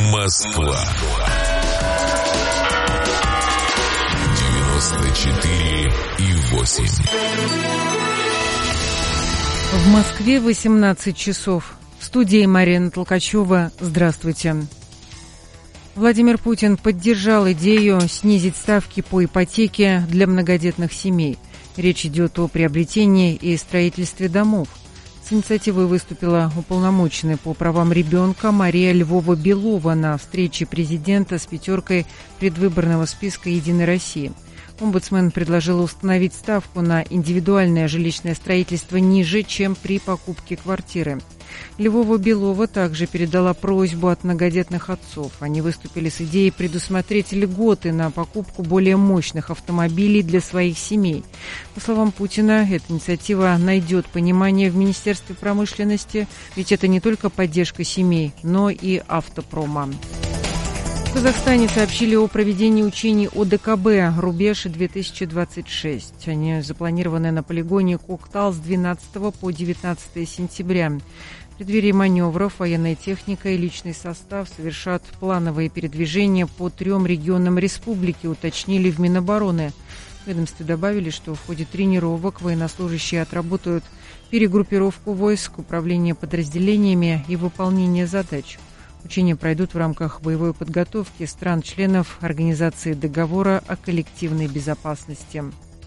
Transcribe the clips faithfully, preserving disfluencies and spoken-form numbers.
Москва. девяносто четыре и восемь. В Москве восемнадцать часов. В студии Марина Толкачева. Здравствуйте. Владимир Путин поддержал идею снизить ставки по ипотеке для многодетных семей. Речь идет о приобретении и строительстве домов. С инициативой выступила уполномоченная по правам ребенка Мария Львова-Белова на встрече президента с пятеркой предвыборного списка «Единой России». Омбудсмен предложила установить ставку на индивидуальное жилищное строительство ниже, чем при покупке квартиры. Львова-Белова также передала просьбу от многодетных отцов. Они выступили с идеей предусмотреть льготы на покупку более мощных автомобилей для своих семей. По словам Путина, эта инициатива найдет понимание в Министерстве промышленности, ведь это не только поддержка семей, но и автопрома. В Казахстане сообщили о проведении учений О Дэ Ка Бэ «Рубеж-две тысячи двадцать шесть». Они запланированы на полигоне Коктал с двенадцатого по девятнадцатое сентября. В преддверии маневров военная техника и личный состав совершат плановые передвижения по трем регионам республики, уточнили в Минобороны. В ведомстве добавили, что в ходе тренировок военнослужащие отработают перегруппировку войск, управление подразделениями и выполнение задач. Учения пройдут в рамках боевой подготовки стран-членов Организации договора о коллективной безопасности.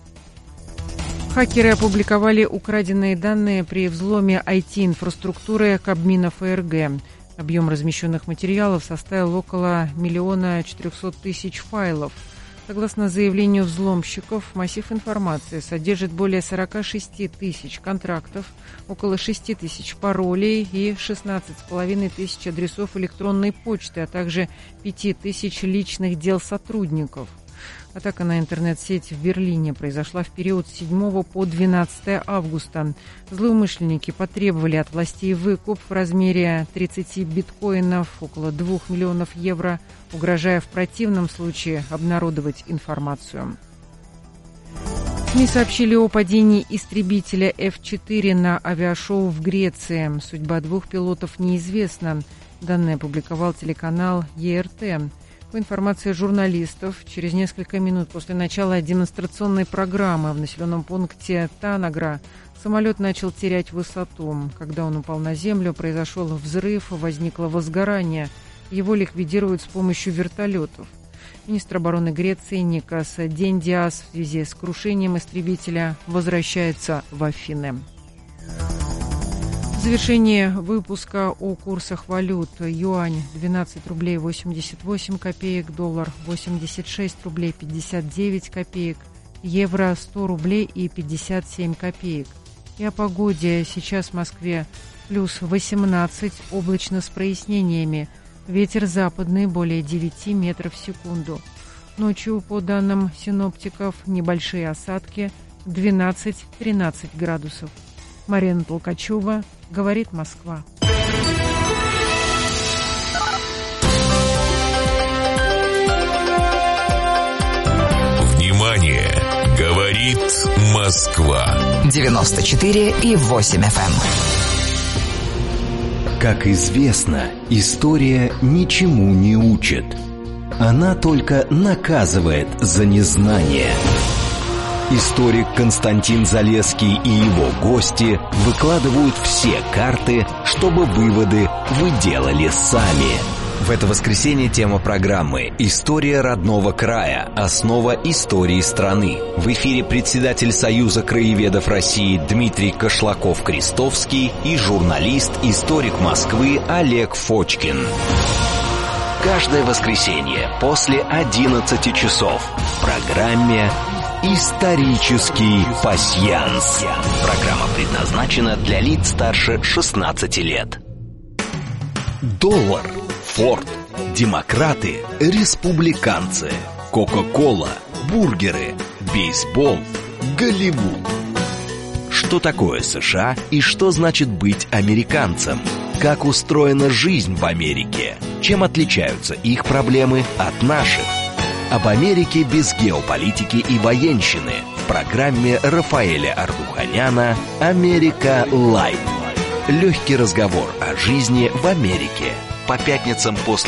Хакеры опубликовали украденные данные при взломе ай ти-инфраструктуры Кабмина Эф Эр Гэ. Объем размещенных материалов составил около миллиона четырехсот тысяч файлов. Согласно заявлению взломщиков, массив информации содержит более сорок шесть тысяч контрактов, около шесть тысяч паролей и шестнадцать с половиной тысяч адресов электронной почты, а также пять тысяч личных дел сотрудников. Атака на интернет-сеть в Берлине произошла в период с седьмого по двенадцатое августа. Злоумышленники потребовали от властей выкуп в размере тридцати биткоинов, около двух миллионов евро, угрожая в противном случае обнародовать информацию. СМИ сообщили о падении истребителя Эф четыре на авиашоу в Греции. Судьба двух пилотов неизвестна. Данные опубликовал телеканал Е Эр Тэ. По информации журналистов, через несколько минут после начала демонстрационной программы в населенном пункте Танагра самолет начал терять высоту. Когда он упал на землю, произошел взрыв, возникло возгорание. Его ликвидируют с помощью вертолетов. Министр обороны Греции Никос Дендиас в связи с крушением истребителя возвращается в Афины. В завершении выпуска о курсах валют. Юань двенадцать рублей восемьдесят восемь копеек, доллар восемьдесят шесть рублей пятьдесят девять копеек, евро сто рублей и пятьдесят семь копеек. И о погоде. Сейчас в Москве плюс восемнадцать, облачно с прояснениями. Ветер западный более девяти метров в секунду. Ночью, по данным синоптиков, небольшие осадки двенадцать-тринадцать градусов. Марина Толкачева, говорит Москва. Внимание! Говорит Москва. девяносто четыре и восемь эф эм. Как известно, история ничему не учит. Она только наказывает за незнание. Историк Константин Залесский и его гости выкладывают все карты, чтобы выводы вы делали сами. В это воскресенье тема программы «История родного края. Основа истории страны». В эфире председатель Союза краеведов России Дмитрий Кошлаков-Крестовский и журналист, историк Москвы Олег Фочкин. Каждое воскресенье после одиннадцати часов в программе «Исторический пасьянс». Программа предназначена для лиц старше шестнадцати лет. Доллар, Форд, демократы, республиканцы, Кока-кола, бургеры, бейсбол, Голливуд. Что такое США и что значит быть американцем? Как устроена жизнь в Америке? Чем отличаются их проблемы от наших? Об Америке без геополитики и военщины в программе Рафаэля Ардуханяна «Америка Лайт». Легкий разговор о жизни в Америке. По пятницам после